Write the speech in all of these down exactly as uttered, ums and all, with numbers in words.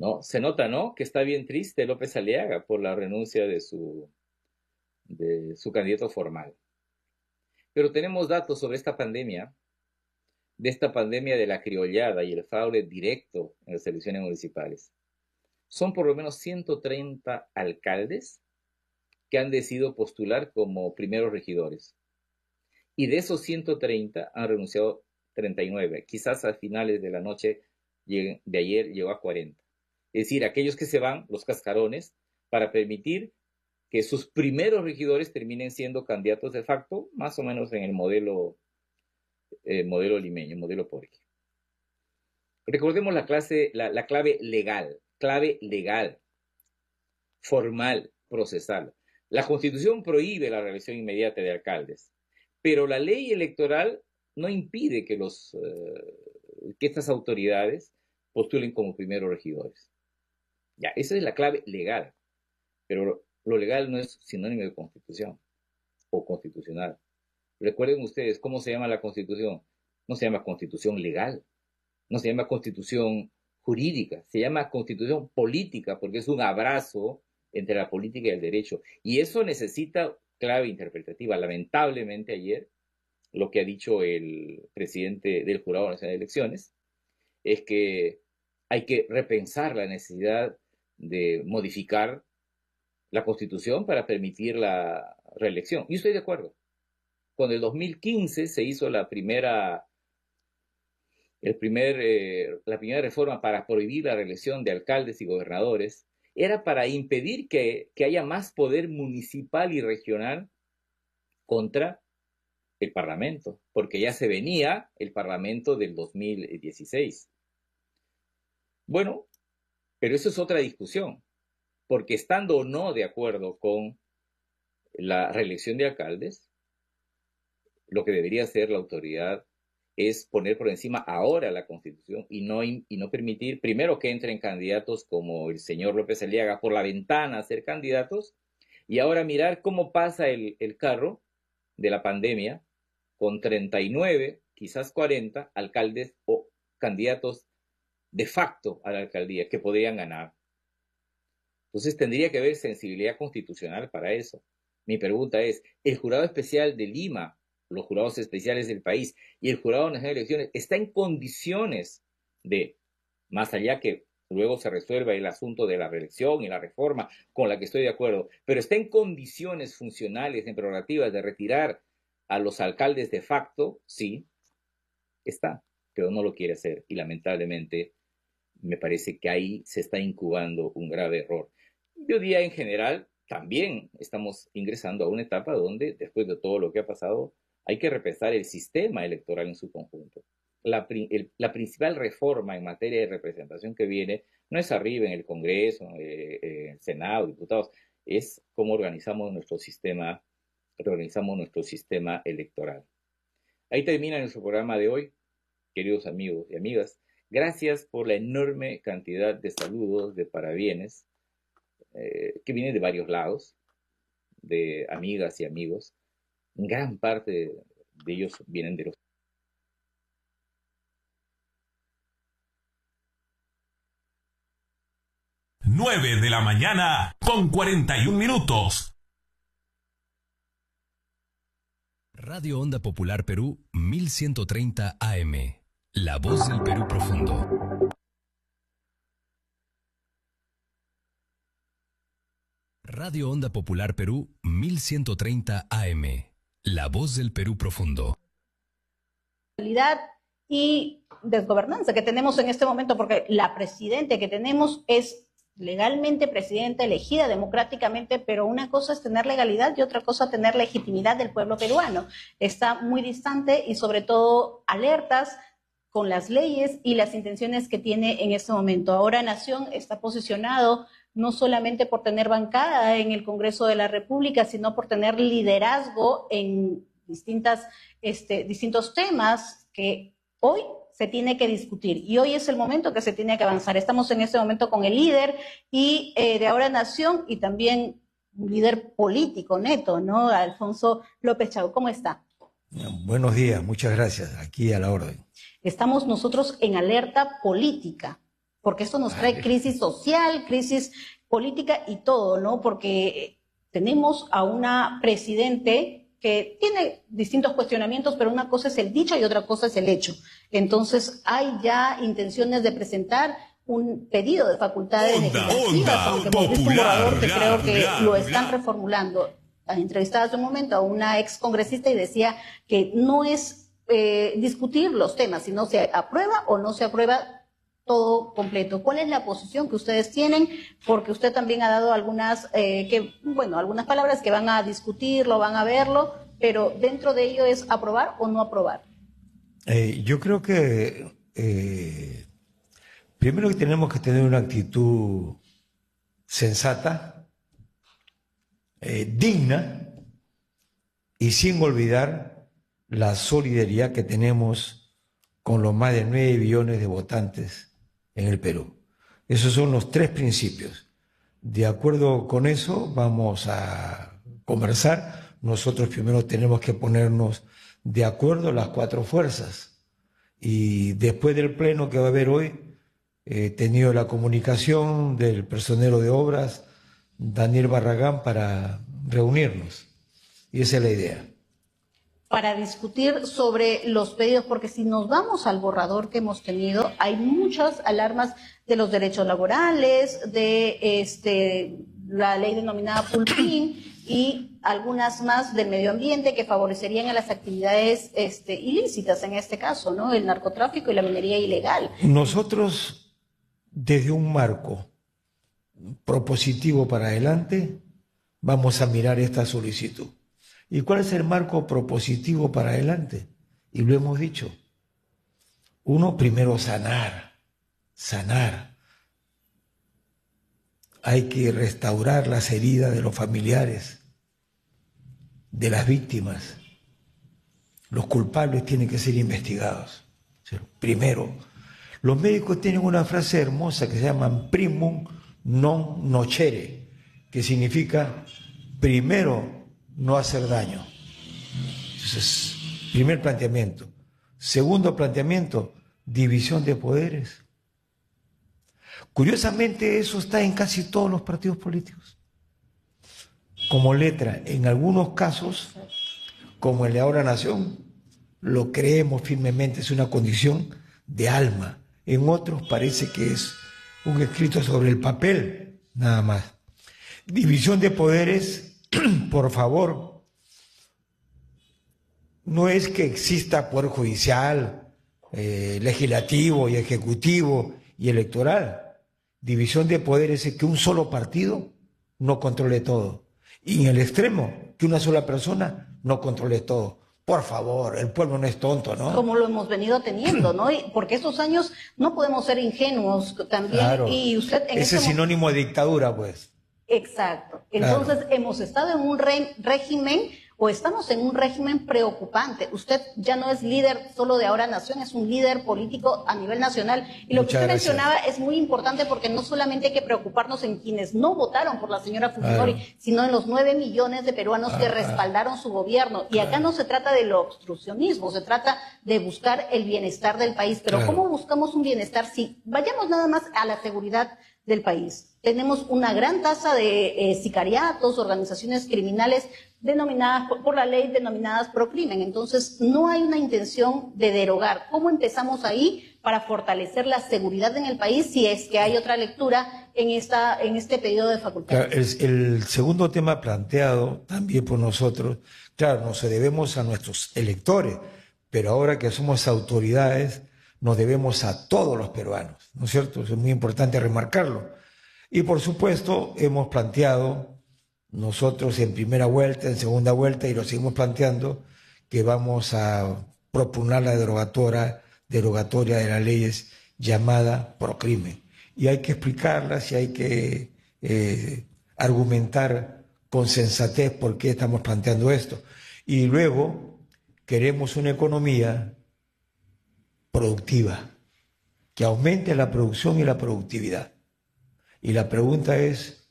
¿no? Se nota, ¿no?, que está bien triste López Aliaga por la renuncia de su, de su candidato formal. Pero tenemos datos sobre esta pandemia, de esta pandemia de la criollada y el fraude directo en las elecciones municipales. Son por lo menos ciento treinta alcaldes que han decidido postular como primeros regidores. Y de esos ciento treinta han renunciado treinta y nueve. Quizás a finales de la noche de ayer llegó a cuarenta. Es decir, aquellos que se van, los cascarones, para permitir que sus primeros regidores terminen siendo candidatos de facto, más o menos en el modelo, eh, modelo limeño, modelo Porqui. Recordemos la, clase, la, la clave legal, clave legal, formal, procesal. La Constitución prohíbe la reelección inmediata de alcaldes, pero la ley electoral no impide que, los, uh, que estas autoridades postulen como primeros regidores. Ya, esa es la clave legal, pero lo legal no es sinónimo de constitución o constitucional. Recuerden ustedes cómo se llama la Constitución. No se llama Constitución legal, no se llama Constitución jurídica, se llama Constitución política, porque es un abrazo entre la política y el derecho. Y eso necesita clave interpretativa. Lamentablemente ayer, lo que ha dicho el presidente del Jurado Nacional de Elecciones es que hay que repensar la necesidad de modificar la Constitución para permitir la reelección. Y estoy de acuerdo. Cuando en el dos mil quince se hizo la primera, el primer, eh, la primera reforma para prohibir la reelección de alcaldes y gobernadores, era para impedir que, que haya más poder municipal y regional contra el Parlamento, porque ya se venía el Parlamento del dos mil dieciséis. Bueno, pero eso es otra discusión, porque estando o no de acuerdo con la reelección de alcaldes, lo que debería hacer la autoridad es poner por encima ahora la Constitución y no, y no permitir, primero, que entren candidatos como el señor López Aliaga por la ventana a ser candidatos, y ahora mirar cómo pasa el, el carro de la pandemia con treinta y nueve, quizás cuarenta alcaldes o candidatos de facto a la alcaldía que podrían ganar. Entonces tendría que haber sensibilidad constitucional para eso. Mi pregunta es, ¿el Jurado Especial de Lima, los jurados especiales del país y el Jurado Nacional de Elecciones está en condiciones de, más allá que luego se resuelva el asunto de la reelección y la reforma con la que estoy de acuerdo, pero está en condiciones funcionales, en prerrogativas de retirar a los alcaldes de facto? Sí, está, pero no lo quiere hacer y lamentablemente me parece que ahí se está incubando un grave error. Yo diría en general, también estamos ingresando a una etapa donde, después de todo lo que ha pasado, hay que repensar el sistema electoral en su conjunto. La, el, la principal reforma en materia de representación que viene no es arriba en el Congreso, eh, eh, el Senado, diputados, es cómo organizamos nuestro sistema, reorganizamos nuestro sistema electoral. Ahí termina nuestro programa de hoy, queridos amigos y amigas. Gracias por la enorme cantidad de saludos, de parabienes, eh, que vienen de varios lados, de amigas y amigos. Gran parte de, de ellos vienen de los... nueve de la mañana con cuarenta y un minutos. Radio Onda Popular Perú mil ciento treinta A M. La voz del Perú profundo. Radio Onda Popular Perú mil ciento treinta A M. La voz del Perú profundo. Y desgobernanza que tenemos en este momento, porque la presidenta que tenemos es legalmente presidenta elegida democráticamente, pero una cosa es tener legalidad y otra cosa tener legitimidad del pueblo peruano. Está muy distante y sobre todo alertas con las leyes y las intenciones que tiene en este momento. Ahora Nación está posicionado no solamente por tener bancada en el Congreso de la República, sino por tener liderazgo en distintas, este, distintos temas que hoy se tiene que discutir y hoy es el momento que se tiene que avanzar. Estamos en este momento con el líder y eh, de Ahora Nación y también un líder político neto, ¿no? Alfonso López Chau. ¿Cómo está? Buenos días, muchas gracias. Aquí a la orden. Estamos nosotros en alerta política. porque esto nos trae crisis social, crisis política y todo, ¿no? Porque tenemos a una presidente que tiene distintos cuestionamientos, pero una cosa es el dicho y otra cosa es el hecho. Entonces, hay ya intenciones de presentar un pedido de facultades Onda, legislativas, onda, aunque hemos visto un popular, borrador que bla, creo que bla, lo bla. están reformulando. Entrevistaba hace un momento a una ex congresista y decía que no es eh, discutir los temas, sino se aprueba o no se aprueba todo completo. ¿Cuál es la posición que ustedes tienen? Porque usted también ha dado algunas, eh, que, bueno, algunas palabras que van a discutirlo, van a verlo, pero dentro de ello es aprobar o no aprobar. Eh, yo creo que eh, primero que tenemos que tener una actitud sensata, eh, digna y sin olvidar la solidaridad que tenemos con los más de nueve billones de votantes en el Perú. Esos son los tres principios. De acuerdo con eso vamos a conversar. Nosotros primero tenemos que ponernos de acuerdo las cuatro fuerzas. Y después del pleno que va a haber hoy, he tenido la comunicación del personero de obras, Daniel Barragán, para reunirnos. Y esa es la idea. Para discutir sobre los pedidos, porque si nos vamos al borrador que hemos tenido, hay muchas alarmas de los derechos laborales, de este, la ley denominada Pulpín y algunas más del medio ambiente que favorecerían a las actividades este, ilícitas, en este caso, ¿no? El narcotráfico y la minería ilegal. Nosotros, desde un marco propositivo para adelante, vamos a mirar esta solicitud. ¿Y cuál es el marco propositivo para adelante? Y lo hemos dicho. Uno, primero sanar, sanar. Hay que restaurar las heridas de los familiares, de las víctimas. Los culpables tienen que ser investigados. Primero, los médicos tienen una frase hermosa que se llama primum non nocere, que significa primero no hacer daño. Entonces, primer planteamiento. Segundo planteamiento, división de poderes. Curiosamente, eso está en casi todos los partidos políticos. Como letra, en algunos casos, como el de Ahora Nación, lo creemos firmemente, es una condición de alma. En otros parece que es un escrito sobre el papel, nada más. División de poderes. Por favor, no es que exista poder judicial, eh, legislativo y ejecutivo y electoral. División de poderes es que un solo partido no controle todo. Y en el extremo, que una sola persona no controle todo. Por favor, el pueblo no es tonto, ¿no? Como lo hemos venido teniendo, ¿no? Y porque estos años no podemos ser ingenuos también. Claro. Y usted en Ese este es sinónimo de dictadura, pues. Exacto. Entonces, Claro. hemos estado en un re régimen o estamos en un régimen preocupante. Usted ya no es líder solo de Ahora Nación, es un líder político a nivel nacional. Y lo Muchas que usted gracias. mencionaba es muy importante porque no solamente hay que preocuparnos en quienes no votaron por la señora Fujimori, Claro. sino en los nueve millones de peruanos que Ah, respaldaron su gobierno. Y acá no se trata de lo obstruccionismo, se trata de buscar el bienestar del país. Pero Claro. ¿cómo buscamos un bienestar si vayamos nada más a la seguridad del país? Tenemos una gran tasa de eh, sicariatos, organizaciones criminales denominadas por, por la ley, denominadas procrimen. Entonces, no hay una intención de derogar. ¿Cómo empezamos ahí para fortalecer la seguridad en el país si es que hay otra lectura en esta en este periodo de facultades? Claro, el, el segundo tema planteado también por nosotros, claro, nos debemos a nuestros electores, pero ahora que somos autoridades, nos debemos a todos los peruanos, ¿no es cierto? Eso es muy importante remarcarlo. Y por supuesto, hemos planteado nosotros en primera vuelta, en segunda vuelta, y lo seguimos planteando, que vamos a propugnar la derogatoria, derogatoria de las leyes llamada procrimen. Y hay que explicarlas y hay que eh, argumentar con sensatez por qué estamos planteando esto. Y luego queremos una economía productiva, que aumente la producción y la productividad. Y la pregunta es,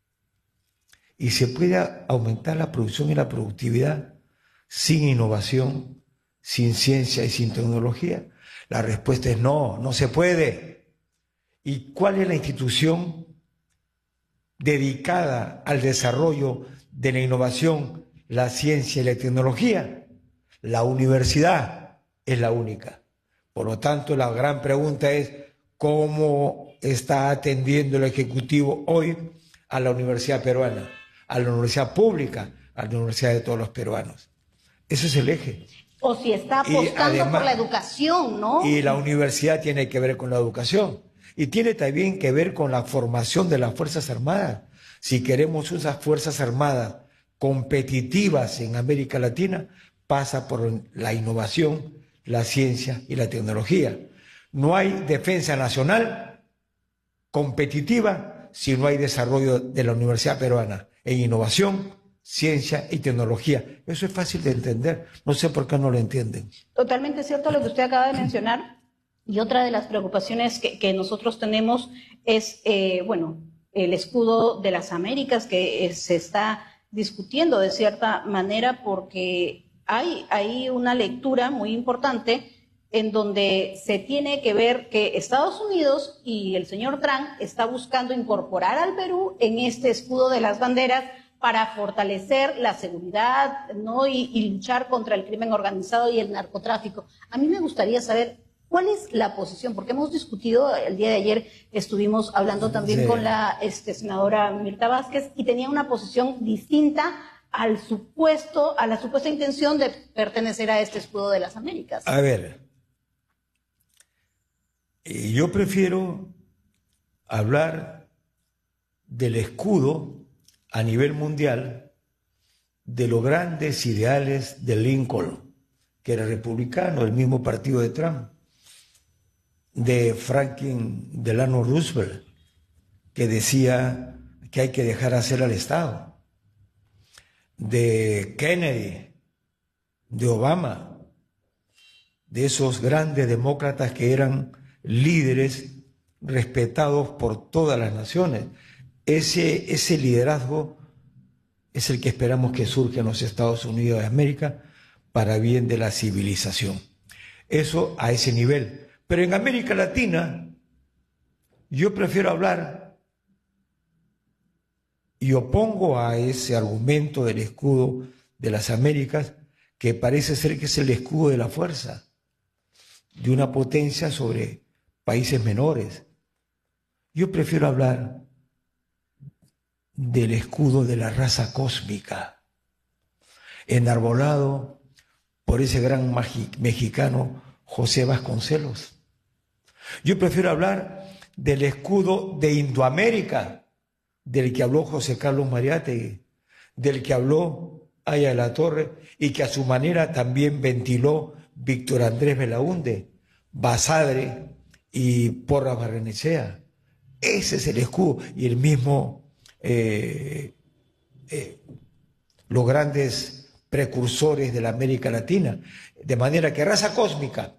¿y se puede aumentar la producción y la productividad sin innovación, sin ciencia y sin tecnología? La respuesta es no, no se puede. ¿Y cuál es la institución dedicada al desarrollo de la innovación, la ciencia y la tecnología? La universidad es la única. Por lo tanto, la gran pregunta es cómo está atendiendo el Ejecutivo hoy a la universidad peruana, a la universidad pública, a la universidad de todos los peruanos. Ese es el eje. O si está apostando además, por la educación, ¿no? Y la universidad tiene que ver con la educación. Y tiene también que ver con la formación de las Fuerzas Armadas. Si queremos unas Fuerzas Armadas competitivas en América Latina, pasa por la innovación, la ciencia y la tecnología. No hay defensa nacional competitiva si no hay desarrollo de la Universidad Peruana en innovación, ciencia y tecnología. Eso es fácil de entender. No sé por qué no lo entienden. Totalmente cierto lo que usted acaba de mencionar. Y otra de las preocupaciones que, que nosotros tenemos es, eh, bueno, el escudo de las Américas que eh, se está discutiendo de cierta manera porque hay, hay una lectura muy importante en donde se tiene que ver que Estados Unidos y el señor Trump está buscando incorporar al Perú en este escudo de las banderas para fortalecer la seguridad, ¿no? y, y luchar contra el crimen organizado y el narcotráfico. A mí me gustaría saber cuál es la posición, porque hemos discutido, el día de ayer estuvimos hablando también sí. con la este, senadora Mirta Vázquez y tenía una posición distinta al supuesto, a la supuesta intención de pertenecer a este escudo de las Américas. A ver, yo prefiero hablar del escudo a nivel mundial de los grandes ideales de Lincoln, que era republicano, el mismo partido de Trump, de Franklin Delano Roosevelt, que decía que hay que dejar hacer al Estado, de Kennedy, de Obama, de esos grandes demócratas que eran líderes respetados por todas las naciones. Ese, ese liderazgo es el que esperamos que surja en los Estados Unidos de América para bien de la civilización. Eso a ese nivel. Pero en América Latina yo prefiero hablar y opongo a ese argumento del escudo de las Américas, que parece ser que es el escudo de la fuerza, de una potencia sobre países menores. Yo prefiero hablar del escudo de la raza cósmica, enarbolado por ese gran mexicano José Vasconcelos. Yo prefiero hablar del escudo de Indoamérica, del que habló José Carlos Mariátegui, del que habló Aya La Torre y que a su manera también ventiló Víctor Andrés Belaúnde, Basadre y Porras Barrenechea. Ese es el escudo. Y el mismo, eh, eh, los grandes precursores de la América Latina. De manera que raza cósmica,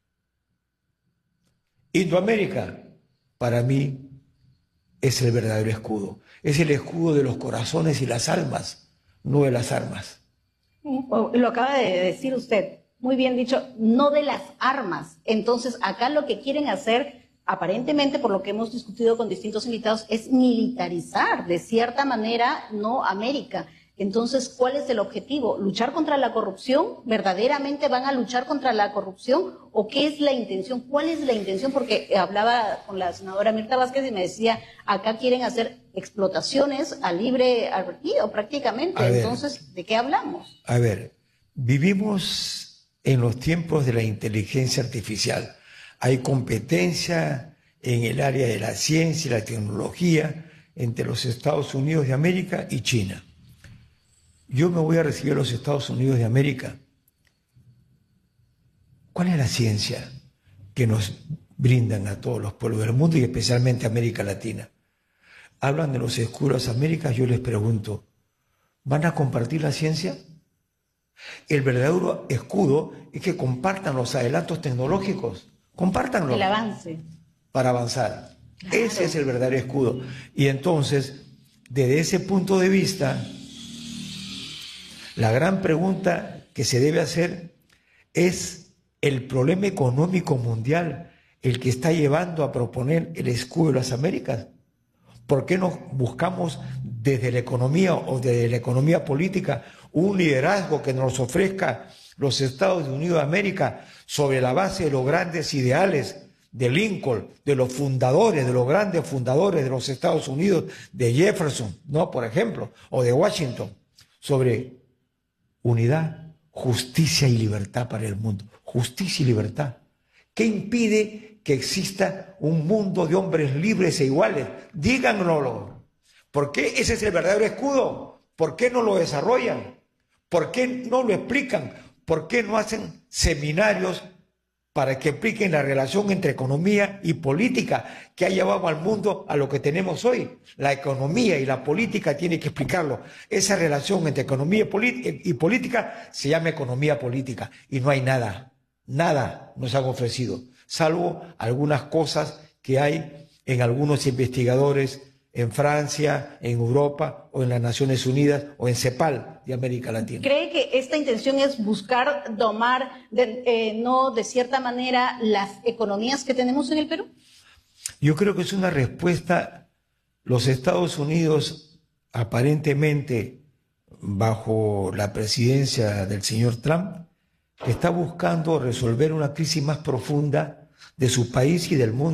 Indoamérica, para mí es el verdadero escudo. Es el escudo de los corazones y las almas, no de las armas. Lo acaba de decir usted, muy bien dicho, no de las armas. Entonces, acá lo que quieren hacer, aparentemente, por lo que hemos discutido con distintos invitados, es militarizar, de cierta manera, no América. Entonces, ¿cuál es el objetivo? ¿Luchar contra la corrupción? ¿Verdaderamente van a luchar contra la corrupción? ¿O qué es la intención? ¿Cuál es la intención? Porque hablaba con la senadora Mirta Vázquez y me decía, acá quieren hacer explotaciones a libre albedrío prácticamente. A ver, entonces, ¿de qué hablamos? A ver, vivimos en los tiempos de la inteligencia artificial. Hay competencia en el área de la ciencia y la tecnología entre los Estados Unidos de América y China. Yo me voy a recibir a los Estados Unidos de América. ¿Cuál es la ciencia que nos brindan a todos los pueblos del mundo y especialmente a América Latina? Hablan de los escudos Américas, yo les pregunto, ¿van a compartir la ciencia? El verdadero escudo es que compartan los adelantos tecnológicos, compártanlo. El avance. Para avanzar. Claro. Ese es el verdadero escudo. Y entonces, desde ese punto de vista, la gran pregunta que se debe hacer es el problema económico mundial el que está llevando a proponer el escudo de las Américas? ¿Por qué no buscamos desde la economía o desde la economía política un liderazgo que nos ofrezca los Estados Unidos de América sobre la base de los grandes ideales de Lincoln, de los fundadores, de los grandes fundadores de los Estados Unidos, de Jefferson, ¿no? Por ejemplo, o de Washington, sobre unidad, justicia y libertad para el mundo? Justicia y libertad. ¿Qué impide que exista un mundo de hombres libres e iguales? Díganlo. ¿Por qué ese es el verdadero escudo? ¿Por qué no lo desarrollan? ¿Por qué no lo explican? ¿Por qué no hacen seminarios para que expliquen la relación entre economía y política que ha llevado al mundo a lo que tenemos hoy? La economía y la política tienen que explicarlo. Esa relación entre economía y política se llama economía política y no hay nada, nada nos han ofrecido, salvo algunas cosas que hay en algunos investigadores en Francia, en Europa o en las Naciones Unidas o en CEPAL de América Latina. ¿Cree que esta intención es buscar domar, de, eh, no de cierta manera, las economías que tenemos en el Perú? Yo creo que es una respuesta. Los Estados Unidos, aparentemente bajo la presidencia del señor Trump, está buscando resolver una crisis más profunda de su país y del mundo.